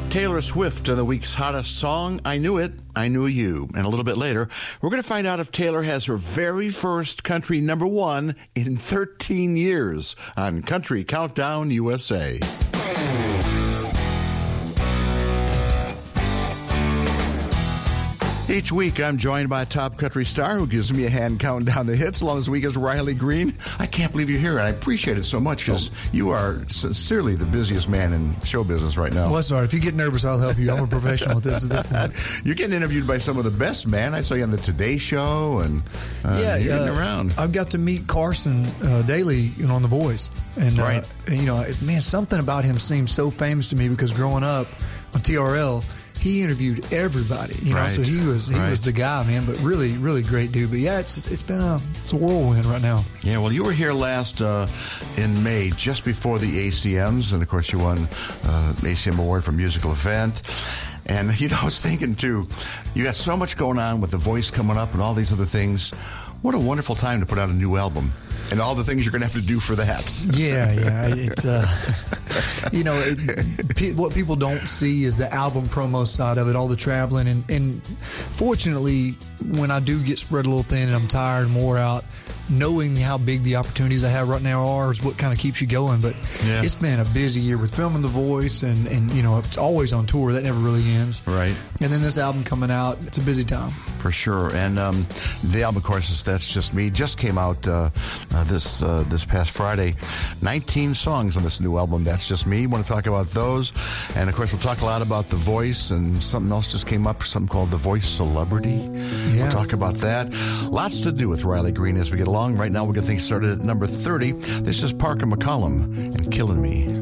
Taylor Swift, the week's hottest song, I Knew It, I Knew You. And a little bit later, we're going to find out if Taylor has her very first country number one in 13 years on Country Countdown USA. Each week, I'm joined by a top country star who gives me a hand counting down the hits. Along this week is Riley Green. I can't believe you're here, and I appreciate it so much because you are sincerely the busiest man in show business right now. Well, that's all right. If you get nervous, I'll help you. I'm a professional at this point. You're getting interviewed by some of the best, man. I saw you on the Today Show, and you're getting around. I've got to meet Carson Daly, on The Voice, and right. Man, something about him seems so famous to me because growing up on TRL. He interviewed everybody, so he was the guy, man. But really, really great dude. But yeah, it's a whirlwind right now. Yeah, well, you were here last in May, just before the ACMs, and of course you won ACM Award for Musical Event. And I was thinking too, you got so much going on with The Voice coming up and all these other things. What a wonderful time to put out a new album. And all the things you're going to have to do for that. Yeah. What people don't see is the album promo side of it, all the traveling. And fortunately, when I do get spread a little thin and I'm tired and wore out, knowing how big the opportunities I have right now are is what kind of keeps you going. But It's been a busy year with filming The Voice and it's always on tour. That never really ends. Right. And then this album coming out, it's a busy time. For sure. And the album, of course, is That's Just Me. Just came out this past Friday. 19 songs on this new album, That's Just Me. Want to talk about those. And, of course, we'll talk a lot about The Voice, and something else just came up, something called The Voice Celebrity. Yeah. We'll talk about that. Lots to do with Riley Green as we get along. Right now, we're going to get things started at number 30. This is Parker McCollum and Killing Me.